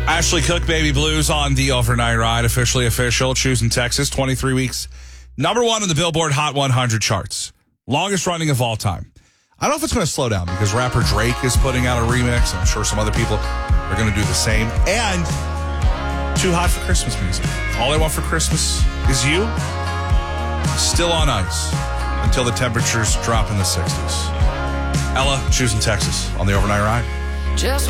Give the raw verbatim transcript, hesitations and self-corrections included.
Ashley Cook, Baby Blues on the Overnight Ride, officially official. Choosing Texas, twenty-three weeks. Number one on the Billboard Hot one hundred charts. Longest running of all time. I don't know if it's going to slow down because rapper Drake is putting out a remix. I'm sure some other people are going to do the same. And too hot for Christmas music. All I want for Christmas is you. Still on ice until the temperatures drop in the sixties. Ella, Choosing Texas on the Overnight Ride. Just